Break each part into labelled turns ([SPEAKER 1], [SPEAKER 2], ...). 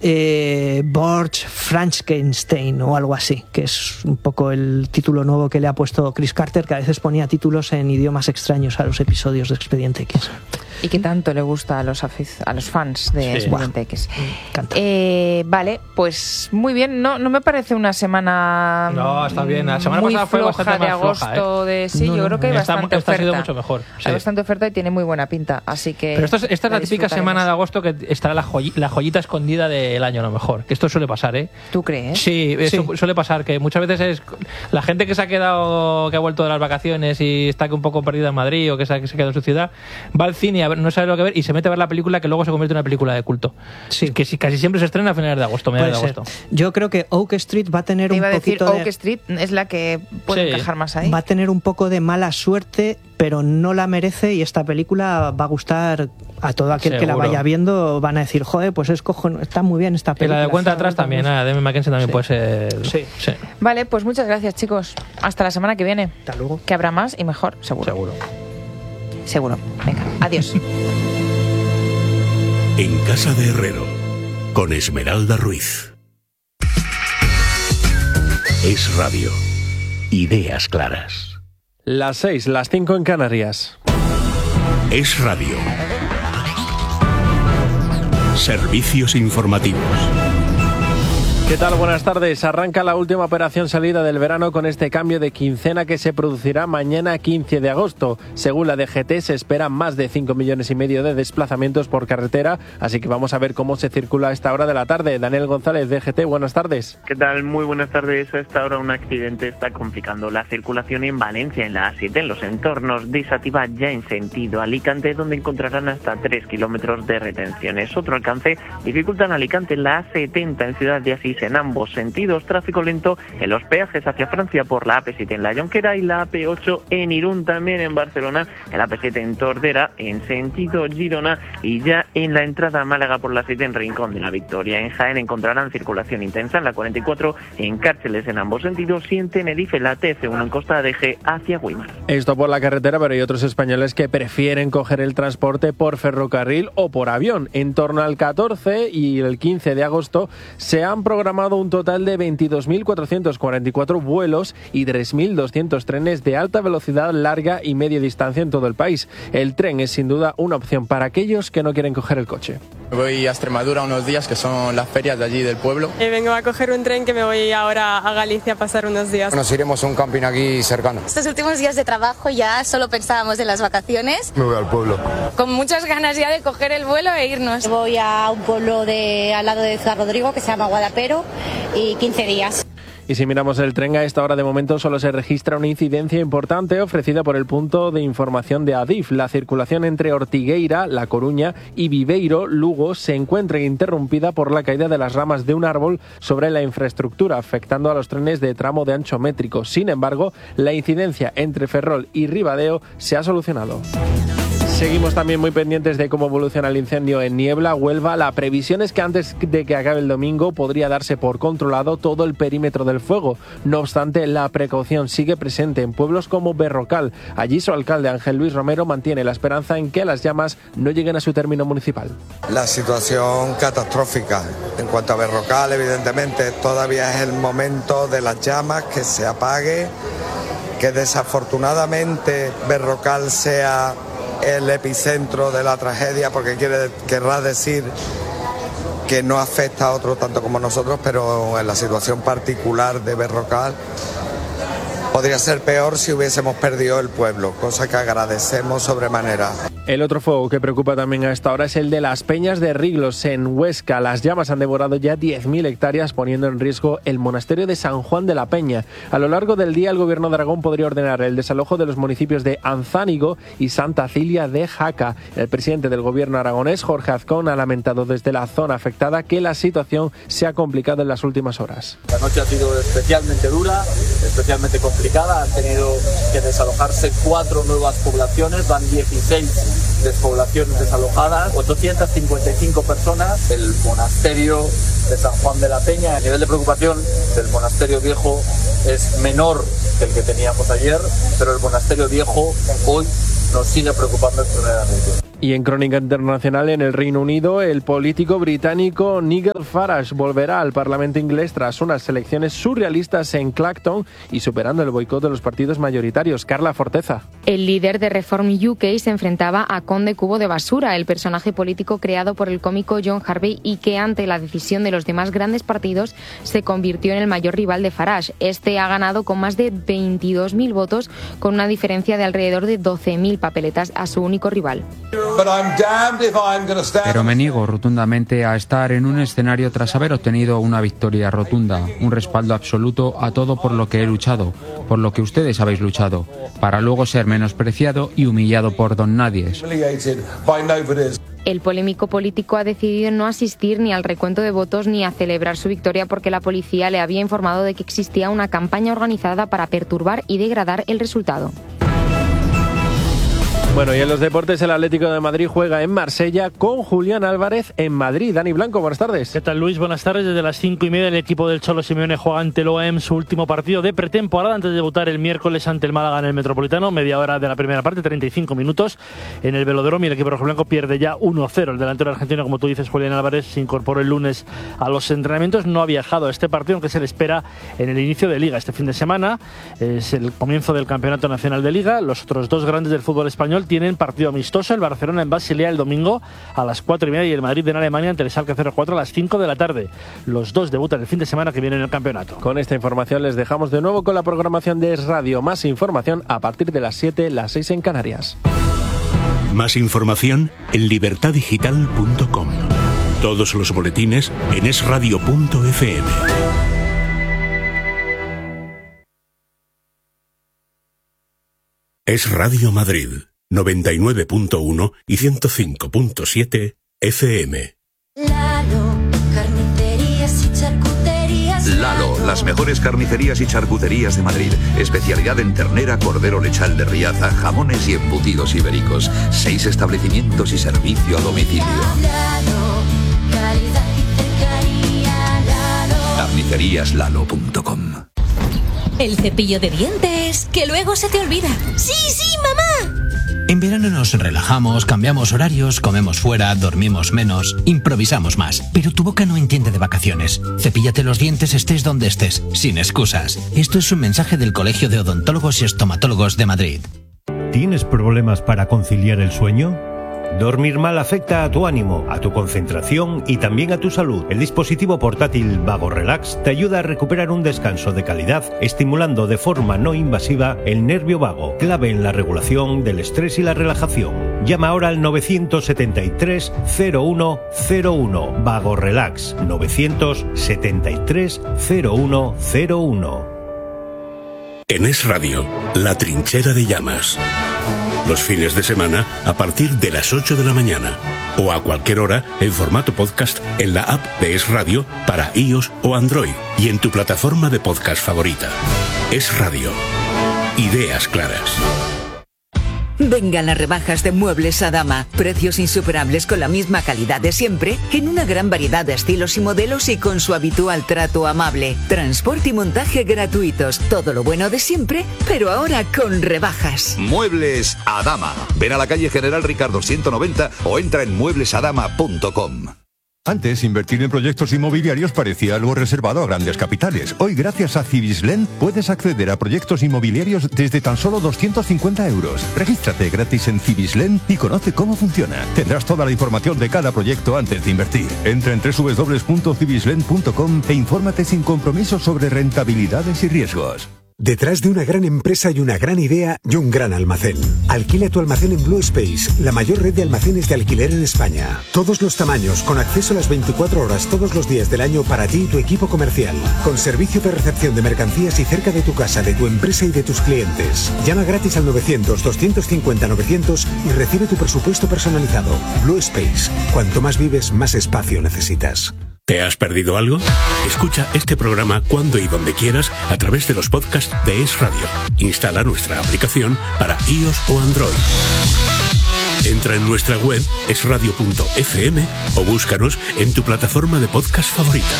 [SPEAKER 1] Borch Frankenstein o algo así, que es un poco el título nuevo que le ha puesto Chris Carter, que a veces ponía títulos en idiomas extraños a los episodios de Expediente X.
[SPEAKER 2] Y que tanto le gusta a los fans de Expediente X.
[SPEAKER 1] Encanta.
[SPEAKER 2] Vale, pues muy bien. No me parece una semana.
[SPEAKER 3] No, está bien. La semana pasada fue bastante más
[SPEAKER 2] agosto
[SPEAKER 3] floja,
[SPEAKER 2] Sí, yo creo que hay bastante oferta.
[SPEAKER 3] Ha sido mucho mejor. Sí.
[SPEAKER 2] Hay bastante oferta y tiene muy buena pinta. Así que.
[SPEAKER 3] Pero esta es la típica semana de agosto que estará la joyita escondida del año, a lo mejor. Que esto suele pasar, ¿eh?
[SPEAKER 2] ¿Tú crees?
[SPEAKER 3] Sí, suele pasar. Que muchas veces es la gente que se ha quedado, que ha vuelto de las vacaciones y está un poco perdida en Madrid o que se ha quedado en su ciudad, va al cine a ver, no sabe lo que ver y se mete a ver la película que luego se convierte en una película de culto. Sí. Que casi siempre se estrena a finales de agosto, mediados de agosto.
[SPEAKER 1] Yo creo que Oak Street va a tener un poquito
[SPEAKER 2] Oak Street es la que puede encajar más ahí.
[SPEAKER 1] Va a tener un poco de mala suerte, pero no la merece, y esta película va a gustar a todo aquel que la vaya viendo. Van a decir, joder, pues está muy bien esta película.
[SPEAKER 3] Y la de cuenta atrás también, Demi McKenzie también puede ser. Sí.
[SPEAKER 2] Vale, pues muchas gracias, chicos. Hasta la semana que viene.
[SPEAKER 1] Hasta luego.
[SPEAKER 2] Que habrá más y mejor, seguro. Venga, adiós.
[SPEAKER 4] En Casa de Herrero, con Esmeralda Ruiz. Es Radio. Ideas claras.
[SPEAKER 5] Las 6, las 5 en Canarias.
[SPEAKER 4] Es Radio. Servicios informativos.
[SPEAKER 5] ¿Qué tal? Buenas tardes. Arranca la última operación salida del verano con este cambio de quincena que se producirá mañana 15 de agosto. Según la DGT se esperan más de 5,5 millones de desplazamientos por carretera, así que vamos a ver cómo se circula a esta hora de la tarde. Daniel González, DGT, buenas tardes.
[SPEAKER 6] ¿Qué tal? Muy buenas tardes. A esta hora un accidente está complicando la circulación en Valencia, en la A7, en los entornos de Sativa, ya en sentido Alicante, donde encontrarán hasta 3 kilómetros de retenciones. Otro alcance dificulta en Alicante, en la A70, en Ciudad de Asís, en ambos sentidos. Tráfico lento en los peajes hacia Francia por la AP7 en La Jonquera y la AP8 en Irún, también en Barcelona, en la AP7 en Tordera, en sentido Girona, y ya en la entrada a Málaga por la 7 en Rincón de la Victoria. En Jaén encontrarán circulación intensa en la 44 en Cárceles en ambos sentidos, y en Tenerife la TC1 en Costa de Eje hacia Güímar.
[SPEAKER 5] Esto por la carretera, pero hay otros españoles que prefieren coger el transporte por ferrocarril o por avión. En torno al 14 y el 15 de agosto se han programado un total de 22.444 vuelos y 3.200 trenes de alta velocidad, larga y media distancia en todo el país. El tren es sin duda una opción para aquellos que no quieren coger el coche.
[SPEAKER 7] Voy a Extremadura unos días, que son las ferias de allí del pueblo.
[SPEAKER 8] Vengo a coger un tren que me voy ahora a Galicia a pasar unos días.
[SPEAKER 7] Nos iremos a un camping aquí cercano.
[SPEAKER 9] Estos últimos días de trabajo ya solo pensábamos en las vacaciones.
[SPEAKER 7] Me voy al pueblo.
[SPEAKER 9] Con muchas ganas ya de coger el vuelo e irnos.
[SPEAKER 10] Voy a un pueblo al lado de Ciudad Rodrigo que se llama Guadapero y 15 días.
[SPEAKER 5] Y si miramos el tren, a esta hora de momento solo se registra una incidencia importante ofrecida por el punto de información de Adif. La circulación entre Ortigueira, La Coruña y Viveiro, Lugo, se encuentra interrumpida por la caída de las ramas de un árbol sobre la infraestructura, afectando a los trenes de tramo de ancho métrico. Sin embargo, la incidencia entre Ferrol y Ribadeo se ha solucionado. Seguimos también muy pendientes de cómo evoluciona el incendio en Niebla, Huelva. La previsión es que antes de que acabe el domingo podría darse por controlado todo el perímetro del fuego. No obstante, la precaución sigue presente en pueblos como Berrocal. Allí su alcalde Ángel Luis Romero mantiene la esperanza en que las llamas no lleguen a su término municipal.
[SPEAKER 11] La situación catastrófica. En cuanto a Berrocal, evidentemente todavía es el momento de las llamas, que se apague, que desafortunadamente Berrocal sea el epicentro de la tragedia, porque querrá decir que no afecta a otro tanto como nosotros, pero en la situación particular de Berrocal podría ser peor si hubiésemos perdido el pueblo, cosa que agradecemos sobremanera.
[SPEAKER 5] El otro fuego que preocupa también a esta hora es el de las Peñas de Riglos, en Huesca. Las llamas han devorado ya 10.000 hectáreas, poniendo en riesgo el monasterio de San Juan de la Peña. A lo largo del día, el gobierno de Aragón podría ordenar el desalojo de los municipios de Anzánigo y Santa Cilia de Jaca. El presidente del gobierno aragonés, Jorge Azcón, ha lamentado desde la zona afectada que la situación se ha complicado en las últimas horas.
[SPEAKER 12] La noche ha sido especialmente dura, especialmente complicada. Han tenido que desalojarse 4 nuevas poblaciones, van 16 despoblaciones desalojadas, 855 personas. El monasterio de San Juan de la Peña, el nivel de preocupación del monasterio viejo es menor que el que teníamos ayer, pero el monasterio viejo hoy nos sigue preocupando extremadamente.
[SPEAKER 5] Y en crónica internacional, en el Reino Unido, el político británico Nigel Farage volverá al Parlamento inglés tras unas elecciones surrealistas en Clacton y superando el boicot de los partidos mayoritarios. Carla Forteza.
[SPEAKER 13] El líder de Reform UK se enfrentaba a Conde Cubo de Basura, el personaje político creado por el cómico John Harvey y que, ante la decisión de los demás grandes partidos, se convirtió en el mayor rival de Farage. Este ha ganado con más de 22.000 votos, con una diferencia de alrededor de 12.000 papeletas a su único rival.
[SPEAKER 14] Pero me niego rotundamente a estar en un escenario tras haber obtenido una victoria rotunda, un respaldo absoluto a todo por lo que he luchado, por lo que ustedes habéis luchado, para luego ser menospreciado y humillado por don nadies.
[SPEAKER 13] El polémico político ha decidido no asistir ni al recuento de votos ni a celebrar su victoria porque la policía le había informado de que existía una campaña organizada para perturbar y degradar el resultado.
[SPEAKER 5] Bueno, y en los deportes, el Atlético de Madrid juega en Marsella con Julián Álvarez en Madrid. Dani Blanco, buenas tardes.
[SPEAKER 15] ¿Qué tal, Luis? Buenas tardes. Desde las 5:30 el equipo del Cholo Simeone juega ante el OM su último partido de pretemporada antes de debutar el miércoles ante el Málaga en el Metropolitano. Media hora de la primera parte, 35 minutos en el Velódromo y el equipo rojiblanco pierde ya 1-0. El delantero argentino, como tú dices, Julián Álvarez, se incorporó el lunes a los entrenamientos. No ha viajado a este partido, aunque se le espera en el inicio de Liga este fin de semana. Es el comienzo del Campeonato Nacional de Liga. Los otros dos grandes del fútbol español tienen partido amistoso, el Barcelona en Basilea el domingo a las 4:30 y el Madrid en Alemania ante el Schalke 04 a las 5 de la tarde. Los dos debutan el fin de semana que viene en el campeonato.
[SPEAKER 5] Con esta información les dejamos de nuevo con la programación de Es Radio. Más información a partir de las 7, las 6 en Canarias.
[SPEAKER 4] Más información en libertadigital.com. Todos los boletines en esradio.fm. Es Radio Madrid. 99.1 y 105.7 FM.
[SPEAKER 16] Lalo, carnicerías y charcuterías.
[SPEAKER 17] Lalo, las mejores carnicerías y charcuterías de Madrid. Especialidad en ternera, cordero lechal de Riaza, jamones y embutidos ibéricos. 6 establecimientos y servicio a domicilio.
[SPEAKER 16] Lalo, calidad y cercanía. Lalo.
[SPEAKER 17] Carniceríaslalo.com.
[SPEAKER 18] El cepillo de dientes, que luego se te olvida.
[SPEAKER 16] ¡Sí, sí, mamá!
[SPEAKER 19] En verano nos relajamos, cambiamos horarios, comemos fuera, dormimos menos, improvisamos más. Pero tu boca no entiende de vacaciones. Cepíllate los dientes estés donde estés, sin excusas. Esto es un mensaje del Colegio de Odontólogos y Estomatólogos de Madrid.
[SPEAKER 20] ¿Tienes problemas para conciliar el sueño? Dormir mal afecta a tu ánimo, a tu concentración y también a tu salud. El dispositivo portátil Vago Relax te ayuda a recuperar un descanso de calidad, estimulando de forma no invasiva el nervio vago, clave en la regulación del estrés y la relajación. Llama ahora al 973 0101. Vago Relax 973 0101.
[SPEAKER 4] En Es Radio, La Trinchera de Llamas. Los fines de semana a partir de las 8 de la mañana o a cualquier hora en formato podcast en la app de Es Radio para iOS o Android y en tu plataforma de podcast favorita. Es Radio. Ideas claras.
[SPEAKER 21] Vengan las rebajas de Muebles Adama. Precios insuperables con la misma calidad de siempre, en una gran variedad de estilos y modelos y con su habitual trato amable. Transporte y montaje gratuitos. Todo lo bueno de siempre, pero ahora con rebajas.
[SPEAKER 17] Muebles Adama. Ven a la calle General Ricardo 190 o entra en mueblesadama.com.
[SPEAKER 22] Antes, invertir en proyectos inmobiliarios parecía algo reservado a grandes capitales. Hoy, gracias a Cibislen, puedes acceder a proyectos inmobiliarios desde tan solo 250 euros. Regístrate gratis en Cibislen y conoce cómo funciona. Tendrás toda la información de cada proyecto antes de invertir. Entra en www.cibislen.com e infórmate sin compromiso sobre rentabilidades y riesgos.
[SPEAKER 23] Detrás de una gran empresa y una gran idea y un gran almacén. Alquila tu almacén en Blue Space, la mayor red de almacenes de alquiler en España. Todos los tamaños, con acceso a las 24 horas todos los días del año para ti y tu equipo comercial. Con servicio de recepción de mercancías y cerca de tu casa, de tu empresa y de tus clientes. Llama gratis al 900-250-900 y recibe tu presupuesto personalizado. Blue Space. Cuanto más vives, más espacio necesitas.
[SPEAKER 4] ¿Te has perdido algo? Escucha este programa cuando y donde quieras a través de los podcasts de Es Radio. Instala nuestra aplicación para iOS o Android. Entra en nuestra web esradio.fm o búscanos en tu plataforma de podcast favorita.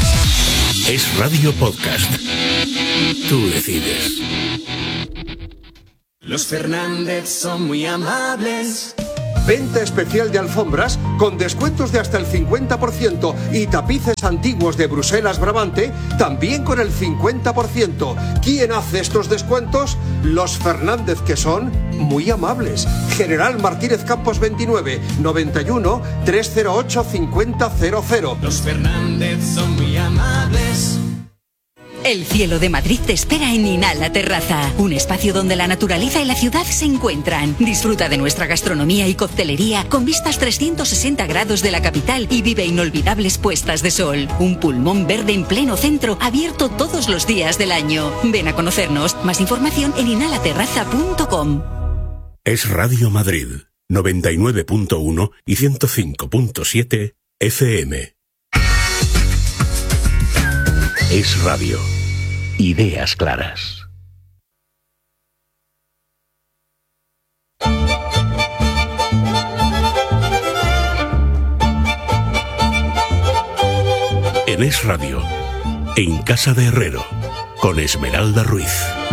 [SPEAKER 4] Es Radio Podcast. Tú decides.
[SPEAKER 24] Los Fernández son muy amables.
[SPEAKER 1] Venta especial de alfombras con descuentos de hasta el 50% y tapices antiguos de Bruselas Brabante también con el 50%. ¿Quién hace estos descuentos? Los Fernández, que son muy amables. General Martínez Campos 29 91 308 5000.
[SPEAKER 2] Los Fernández son muy amables.
[SPEAKER 18] El cielo de Madrid te espera en Inala Terraza, un espacio donde la naturaleza y la ciudad se encuentran. Disfruta de nuestra gastronomía y coctelería con vistas 360 grados de la capital y vive inolvidables puestas de sol. Un pulmón verde en pleno centro, abierto todos los días del año. Ven a conocernos. Más información en inalaterraza.com.
[SPEAKER 4] Es Radio Madrid, 99.1 y 105.7 FM. Es Radio. Ideas claras. En Es Radio, en Casa de Herrero, con Esmeralda Ruiz.